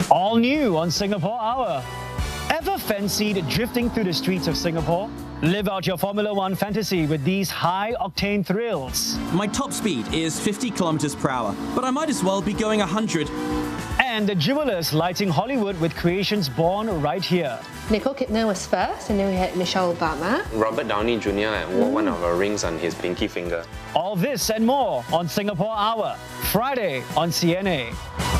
All new on Singapore Hour. Ever fancied drifting through the streets of Singapore? Live out your Formula One fantasy with these high-octane thrills. My top speed is 50 kilometers per hour, but I might as well be going 100. And the jewelers lighting Hollywood with creations born right here. Nicole Kidman was first, and then we had Michelle Obama. Robert Downey Jr. wore one of our rings on his pinky finger. All this and more on Singapore Hour, Friday on CNA.